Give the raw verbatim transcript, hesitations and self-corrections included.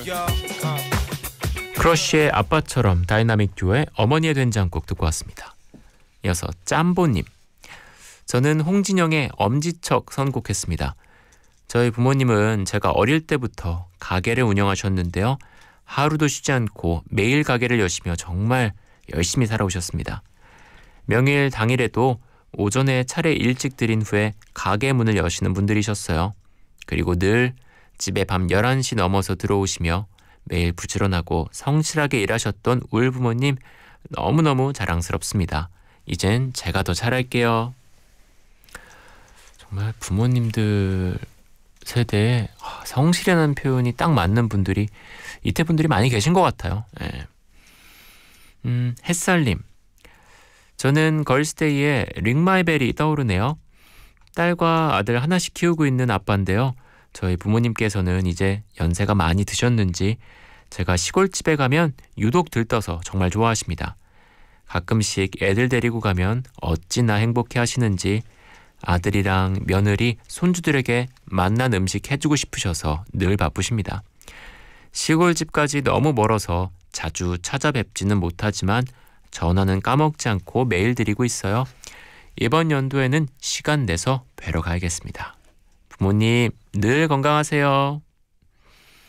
크러쉬의 아빠처럼 다이나믹 듀오의 어머니의 된장국 듣고 왔습니다. 이어서 짬보님. 저는 홍진영의 엄지척 선곡했습니다. 저희 부모님은 제가 어릴 때부터 가게를 운영하셨는데요. 하루도 쉬지 않고 매일 가게를 여시며 정말 열심히 살아오셨습니다. 명일 당일에도 오전에 차례 일찍 들인 후에 가게 문을 여시는 분들이셨어요. 그리고 늘 집에 밤 열한 시 넘어서 들어오시며 매일 부지런하고 성실하게 일하셨던 울 부모님 너무너무 자랑스럽습니다. 이젠 제가 더 잘할게요. 정말 부모님들 세대에 성실이라는 표현이 딱 맞는 분들이 이태 분들이 많이 계신 것 같아요. 예. 음, 햇살님. 저는 걸스데이에 링마이벨이 떠오르네요. 딸과 아들 하나씩 키우고 있는 아빠인데요. 저희 부모님께서는 이제 연세가 많이 드셨는지 제가 시골집에 가면 유독 들떠서 정말 좋아하십니다. 가끔씩 애들 데리고 가면 어찌나 행복해 하시는지 아들이랑 며느리, 손주들에게 맛난 음식 해주고 싶으셔서 늘 바쁘십니다. 시골집까지 너무 멀어서 자주 찾아뵙지는 못하지만 전화는 까먹지 않고 매일 드리고 있어요. 이번 연도에는 시간 내서 뵈러 가야겠습니다. 부모님 늘 건강하세요.